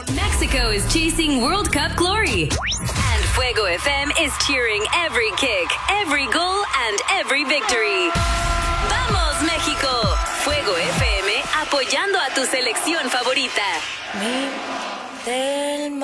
Mexico is chasing World Cup glory. And Fuego FM is cheering every kick, every goal, and every victory. ¡Vamos, México! Fuego FM apoyando a tu selección favorita.